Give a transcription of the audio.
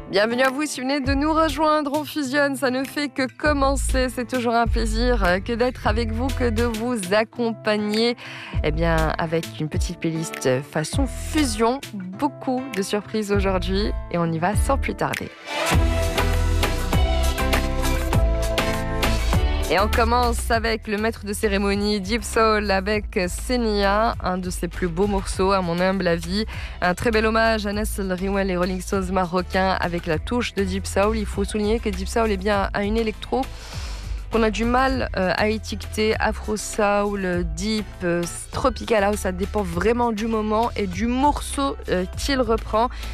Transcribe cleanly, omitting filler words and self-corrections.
Bienvenue à vous, si vous venez de nous rejoindre, on fusionne, ça ne fait que commencer, c'est toujours un plaisir que d'être avec vous, que de vous accompagner, avec une petite playlist façon fusion, beaucoup de surprises aujourd'hui et on y va sans plus tarder. Et on commence avec le maître de cérémonie Deep Soul avec Senia, un de ses plus beaux morceaux à mon humble avis. Un très bel hommage à Nassel Riwel et Rolling Stones marocains avec la touche de Deep Soul. Il faut souligner que Deep Soul est bien à une électro qu'on a du mal à étiqueter Afro Soul, Deep, Tropical House, ça dépend vraiment du moment et du morceau qu'il reprend.